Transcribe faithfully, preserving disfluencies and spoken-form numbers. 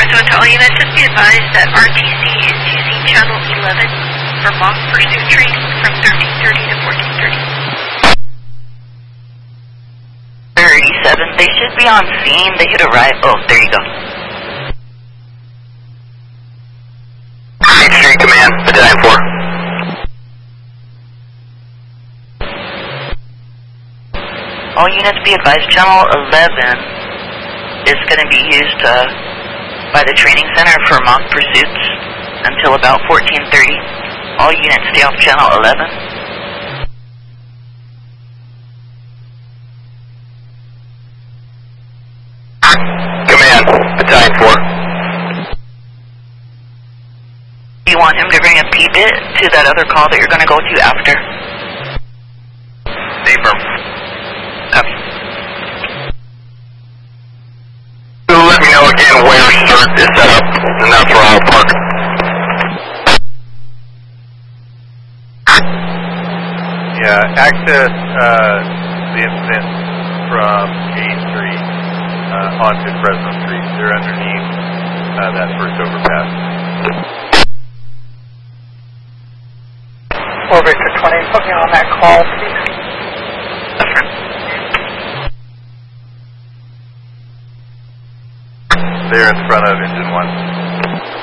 One to all units, just be advised that R T C is using channel eleven for mock pursuit training from thirteen thirty to fourteen thirty. thirty-seven, they should be on scene. They hit arrive. Oh, there you go. Main Street Command, Battalion four. All units be advised, channel eleven is going to be used uh, by the training center for mock pursuits until about fourteen thirty. All units stay off channel eleven. Command, Battalion four. You want him to bring a P-bit to that other call that you're going to go to after? Affirm. Okay. Let me know again where CERT is set up, and that's where I'll park. Yeah, access uh, the incident from A Street uh, onto Fresno Street. They're underneath uh, that first overpass. four Victor twenty, put me on that call, please. They're in front of engine one.